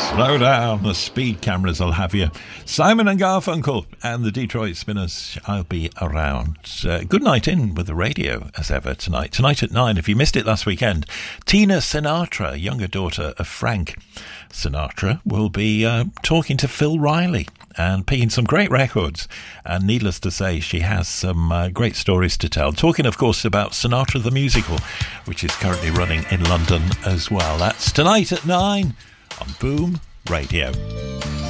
Slow down, the speed cameras will have you. Simon and Garfunkel and the Detroit Spinners, I'll be around. Good night in with the radio as ever tonight. Tonight at 9, if you missed it last weekend, Tina Sinatra, younger daughter of Frank Sinatra, will be talking to Phil Riley and picking some great records. And needless to say, she has some great stories to tell. Talking, of course, about Sinatra the Musical, which is currently running in London as well. That's tonight at 9 on Boom Radio.